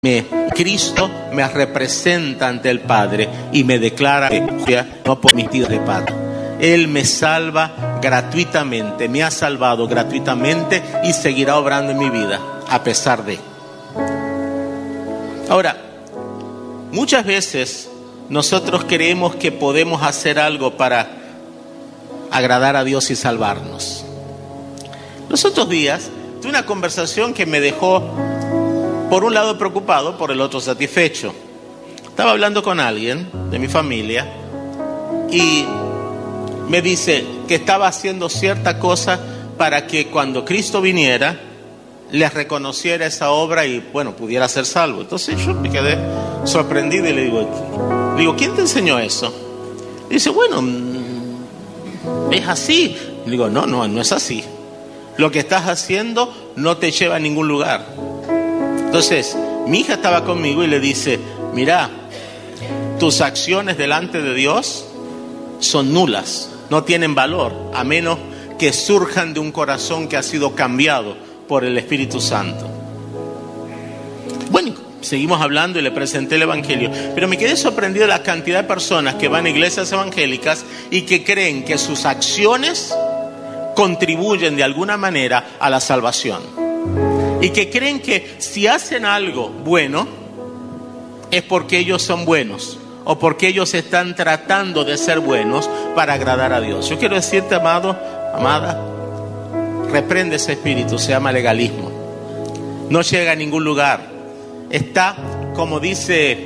Cristo me representa ante el Padre y me declara no por mis tiras de pata. Él me salva gratuitamente, me ha salvado gratuitamente y seguirá obrando en mi vida a pesar de. Ahora, muchas veces nosotros creemos que podemos hacer algo para agradar a Dios y salvarnos. Los otros días tuve una conversación que me dejó, por un lado preocupado, por el otro satisfecho. Estaba hablando con alguien de mi familia y me dice que estaba haciendo cierta cosa para que cuando Cristo viniera les reconociera esa obra y bueno, pudiera ser salvo. Entonces yo me quedé sorprendido y le digo, ¿quién te enseñó eso? Y dice, bueno, es así. Le digo, no es así. Lo que estás haciendo no te lleva a ningún lugar. Entonces, mi hija estaba conmigo y le dice, mira, tus acciones delante de Dios son nulas, no tienen valor, a menos que surjan de un corazón que ha sido cambiado por el Espíritu Santo. Bueno, seguimos hablando y le presenté el Evangelio, pero me quedé sorprendido de la cantidad de personas que van a iglesias evangélicas y que creen que sus acciones contribuyen de alguna manera a la salvación. Y que creen que si hacen algo bueno es porque ellos son buenos o porque ellos están tratando de ser buenos para agradar a Dios. Yo quiero decirte, amado, amada, reprende ese espíritu, se llama legalismo. No llega a ningún lugar. Está, como dice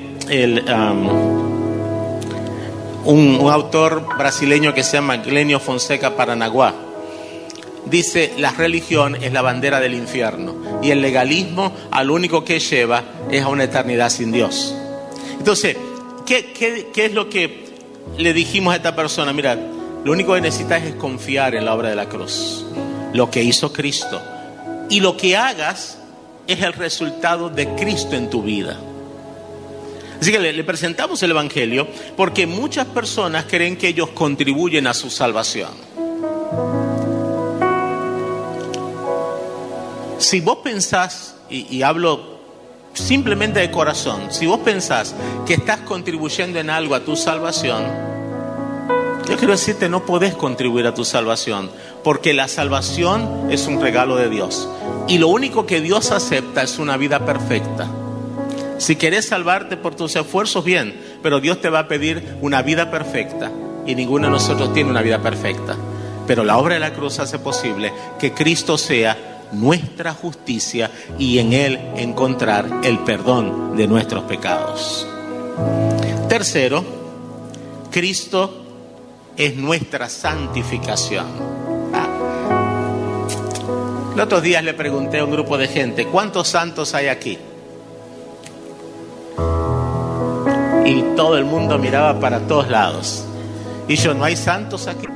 un autor brasileño que se llama Glênio Fonseca Paranaguá. Dice, la religión es la bandera del infierno y el legalismo al único que lleva es a una eternidad sin Dios. Entonces, ¿qué es lo que le dijimos a esta persona? Mira, lo único que necesitas es confiar en la obra de la cruz, lo que hizo Cristo. Y lo que hagas es el resultado de Cristo en tu vida. Así que le presentamos el Evangelio porque muchas personas creen que ellos contribuyen a su salvación. Si vos pensás, y hablo simplemente de corazón, si vos pensás que estás contribuyendo en algo a tu salvación, yo quiero decirte, no podés contribuir a tu salvación, porque la salvación es un regalo de Dios. Y lo único que Dios acepta es una vida perfecta. Si querés salvarte por tus esfuerzos, bien, pero Dios te va a pedir una vida perfecta, y ninguno de nosotros tiene una vida perfecta. Pero la obra de la cruz hace posible que Cristo sea nuestra justicia y en Él encontrar el perdón de nuestros pecados. Tercero, Cristo es nuestra santificación. Los otros días le pregunté a un grupo de gente, ¿cuántos santos hay aquí? Y todo el mundo miraba para todos lados. Y yo, ¿no hay santos aquí?